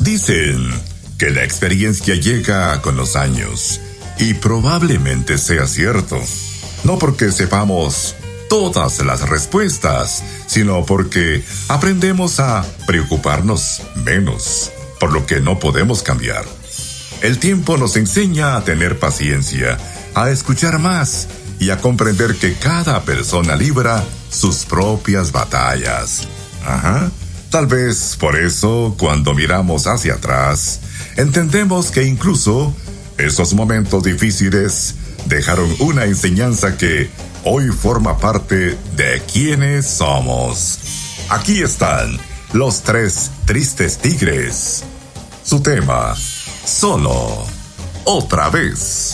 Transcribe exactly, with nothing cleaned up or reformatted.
Dicen que la experiencia llega con los años, y probablemente sea cierto. No porque sepamos todas las respuestas, sino porque aprendemos a preocuparnos menos por lo que no podemos cambiar. El tiempo nos enseña a tener paciencia, a escuchar más y a comprender que cada persona libra sus propias batallas. Ajá. Tal vez por eso, cuando miramos hacia atrás, entendemos que incluso esos momentos difíciles dejaron una enseñanza que hoy forma parte de quienes somos. Aquí están los tres tristes tigres. Su tema: solo, otra vez.